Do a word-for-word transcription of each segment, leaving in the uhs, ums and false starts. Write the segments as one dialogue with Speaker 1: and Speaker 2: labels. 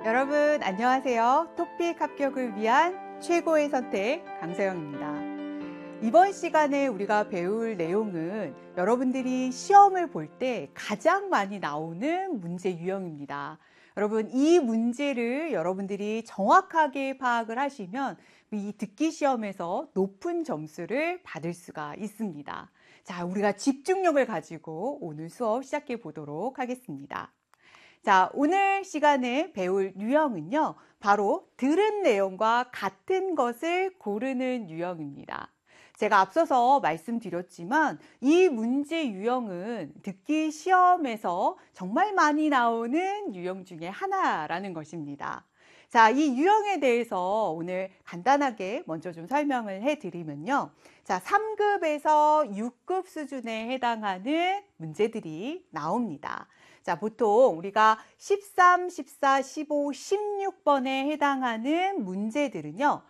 Speaker 1: 여러분 안녕하세요. 토픽 합격을 위한 최고의 선택 강서영입니다. 이번 시간에 우리가 배울 내용은 여러분들이 시험을 볼 때 가장 많이 나오는 문제 유형입니다. 여러분, 이 문제를 여러분들이 정확하게 파악을 하시면 이 듣기 시험에서 높은 점수를 받을 수가 있습니다. 자, 우리가 집중력을 가지고 오늘 수업 시작해 보도록 하겠습니다. 자, 오늘 시간에 배울 유형은요, 바로 들은 내용과 같은 것을 고르는 유형입니다. 제가 앞서서 말씀드렸지만 이 문제 유형은 듣기 시험에서 정말 많이 나오는 유형 중에 하나라는 것입니다. 자, 이 유형에 대해서 오늘 간단하게 먼저 좀 설명을 해드리면요. 자, 삼 급에서 육 급 수준에 해당하는 문제들이 나옵니다. 자, 보통 우리가 십삼, 십사, 십오, 십육 번에 해당하는 문제들은요,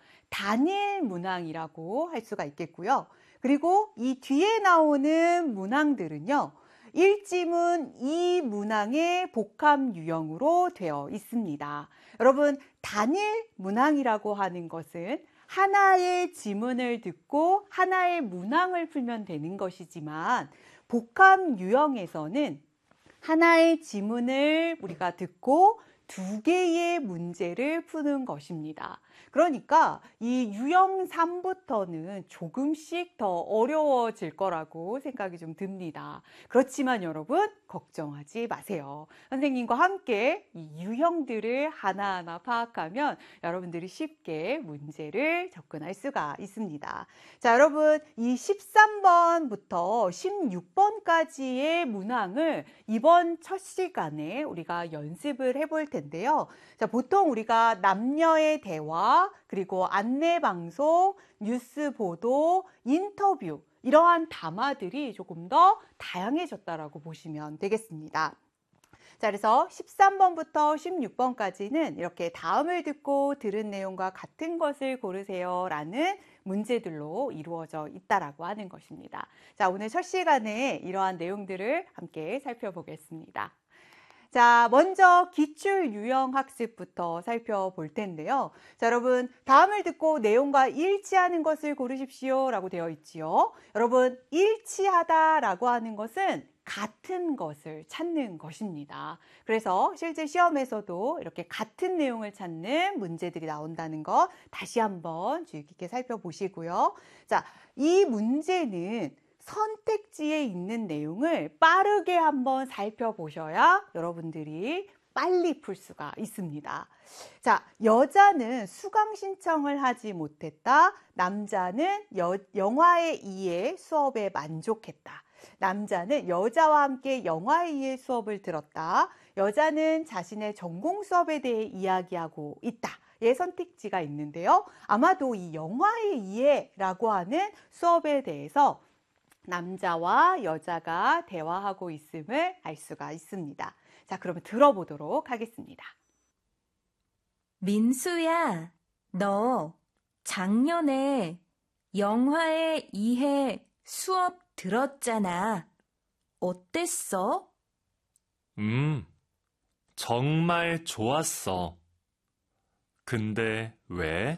Speaker 1: 단일 문항이라고 할 수가 있겠고요. 그리고 이 뒤에 나오는 문항들은요, 일 지문 이 문항의 복합 유형으로 되어 있습니다. 여러분, 단일 문항이라고 하는 것은 하나의 지문을 듣고 하나의 문항을 풀면 되는 것이지만 복합 유형에서는 하나의 지문을 우리가 듣고 두 개의 문제를 푸는 것입니다. 그러니까 이 유형 삼부터는 조금씩 더 어려워질 거라고 생각이 좀 듭니다. 그렇지만 여러분, 걱정하지 마세요. 선생님과 함께 이 유형들을 하나하나 파악하면 여러분들이 쉽게 문제를 접근할 수가 있습니다. 자, 여러분, 이 십삼 번부터 십육 번까지의 문항을 이번 첫 시간에 우리가 연습을 해볼 텐데요. 자, 보통 우리가 남녀의 대화, 그리고 안내방송, 뉴스 보도, 인터뷰, 이러한 담화들이 조금 더 다양해졌다라고 보시면 되겠습니다. 자, 그래서 십삼 번부터 십육 번까지는 이렇게 다음을 듣고 들은 내용과 같은 것을 고르세요 라는 문제들로 이루어져 있다라고 하는 것입니다. 자, 오늘 첫 시간에 이러한 내용들을 함께 살펴보겠습니다. 자, 먼저 기출 유형 학습부터 살펴볼 텐데요. 자, 여러분, 다음을 듣고 내용과 일치하는 것을 고르십시오 라고 되어 있지요. 여러분, 일치하다 라고 하는 것은 같은 것을 찾는 것입니다. 그래서 실제 시험에서도 이렇게 같은 내용을 찾는 문제들이 나온다는 거 다시 한번 주의 깊게 살펴보시고요. 자, 이 문제는 선택지에 있는 내용을 빠르게 한번 살펴보셔야 여러분들이 빨리 풀 수가 있습니다. 자, 여자는 수강 신청을 하지 못했다. 남자는 여, 영화의 이해 수업에 만족했다. 남자는 여자와 함께 영화의 이해 수업을 들었다. 여자는 자신의 전공 수업에 대해 이야기하고 있다. 의 선택지가 있는데요. 아마도 이 영화의 이해라고 하는 수업에 대해서 남자와 여자가 대화하고 있음을 알 수가 있습니다. 자, 그러면 들어보도록 하겠습니다.
Speaker 2: 민수야, 너 작년에 영화의 이해 수업 들었잖아. 어땠어?
Speaker 3: 음, 정말 좋았어. 근데 왜?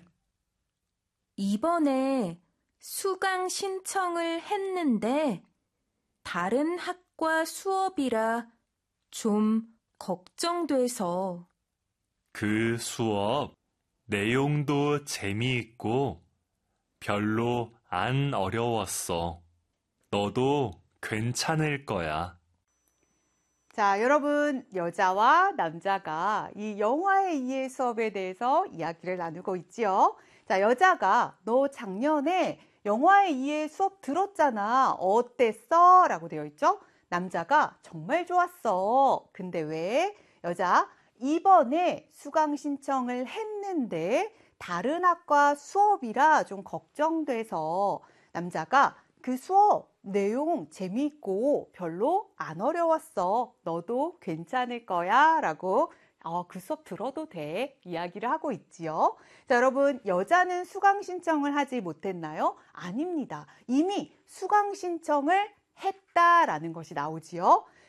Speaker 2: 이번에 수강 신청을 했는데 다른 학과 수업이라 좀 걱정돼서.
Speaker 3: 그 수업 내용도 재미있고 별로 안 어려웠어. 너도 괜찮을 거야.
Speaker 1: 자, 여러분, 여자와 남자가 이 영화의 이해 수업에 대해서 이야기를 나누고 있지요. 자, 여자가 너 작년에 영화의 이해 수업 들었잖아. 어땠어? 라고 되어 있죠. 남자가 정말 좋았어. 근데 왜? 여자, 이번에 수강 신청을 했는데 다른 학과 수업이라 좀 걱정돼서. 남자가 그 수업 내용 재미있고 별로 안 어려웠어. 너도 괜찮을 거야. 라고 어, 그 수업 들어도 돼. 이야기를 하고 있지요. 자, 여러분, 여자는 수강 신청을 하지 못했나요? 아닙니다. 이미 수강 신청을 했다라는 것이 나오지요.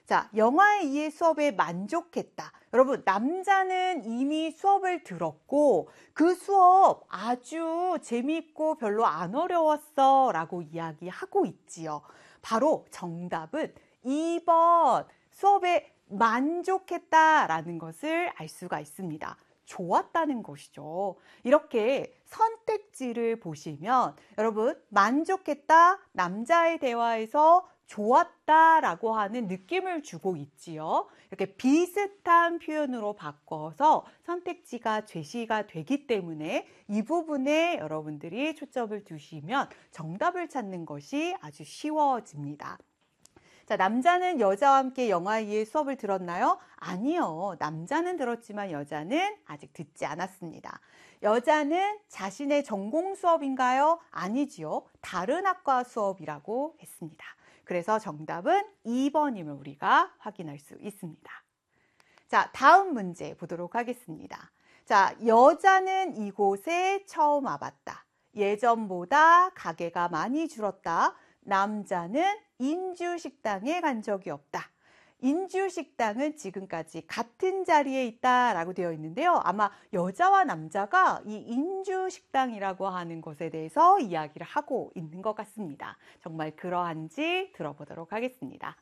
Speaker 1: 자, 영화 이의 수업에 만족했다. 여러분, 남자는 이미 수업을 들었고 그 수업 아주 재미있고 별로 안 어려웠어 라고 이야기하고 있지요. 바로 정답은 이 번 수업에 만족했다라는 것을 알 수가 있습니다. 좋았다는 것이죠. 이렇게 선택지를 보시면 여러분 만족했다, 남자의 대화에서 좋았다라고 하는 느낌을 주고 있지요. 이렇게 비슷한 표현으로 바꿔서 선택지가 제시가 되기 때문에 이 부분에 여러분들이 초점을 두시면 정답을 찾는 것이 아주 쉬워집니다. 자, 남자는 여자와 함께 영화 이의 수업을 들었나요? 아니요. 남자는 들었지만 여자는 아직 듣지 않았습니다. 여자는 자신의 전공 수업인가요? 아니지요. 다른 학과 수업이라고 했습니다. 그래서 정답은 이 번임을 우리가 확인할 수 있습니다. 자, 다음 문제 보도록 하겠습니다. 자, 여자는 이곳에 처음 와봤다. 예전보다 가게가 많이 줄었다. 남자는 인주식당에 간 적이 없다. 인주식당은 지금까지 같은 자리에 있다라고 되어 있는데요. 아마 여자와 남자가 이 인주식당이라고 하는 것에 대해서 이야기를 하고 있는 것 같습니다. 정말 그러한지 들어보도록 하겠습니다.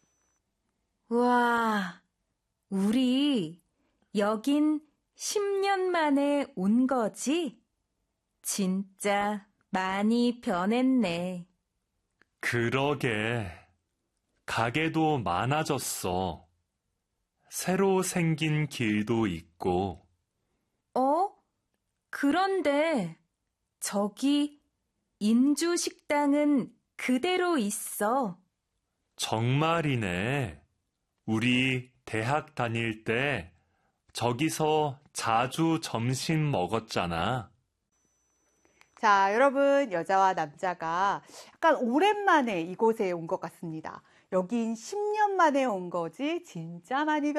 Speaker 2: 와, 우리 여긴 십 년 만에 온 거지? 진짜 많이 변했네.
Speaker 3: 그러게. 가게도 많아졌어. 새로 생긴 길도 있고.
Speaker 2: 어? 그런데 저기 인주식당은 그대로 있어.
Speaker 3: 정말이네. 우리 대학 다닐 때 저기서 자주 점심 먹었잖아.
Speaker 1: 자, 여러분, 여자와 남자가 약간 오랜만에 이곳에 온 것 같습니다. 여긴 십 년 만에 온 거지 진짜 많이 변